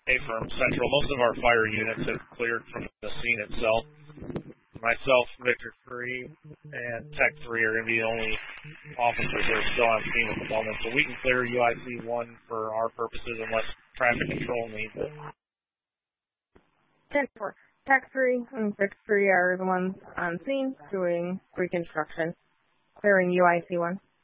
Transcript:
from Central. Most of our fire units have cleared from the scene itself. Myself, Victor 3, and Tech 3 are going to be the only officers that are still on scene at the moment. So we can clear UIC 1 for our purposes unless traffic control needs it. 10-4. Tech 3 and Victor 3 are the ones on scene doing reconstruction, clearing UIC 1.